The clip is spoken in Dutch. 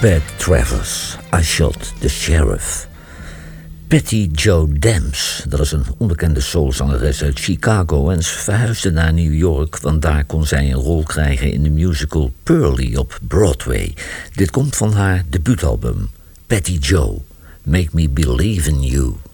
Bette Travers, I Shot the Sheriff. Patty Jo Dams, dat is een onbekende soulzangeres uit Chicago en ze verhuisde naar New York, want daar kon zij een rol krijgen in de musical Pearly op Broadway. Dit komt van haar debuutalbum, Patty Jo, Make Me Believe in You.